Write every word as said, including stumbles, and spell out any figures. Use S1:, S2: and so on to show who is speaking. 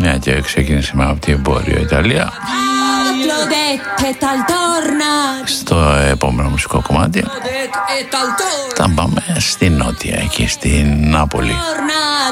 S1: Μια και ξεκίνησε με από την Βόρειο Ιταλία. Στο επόμενο μουσικό κομμάτι θα πάμε στη νότια, εκεί στην Νάπολη.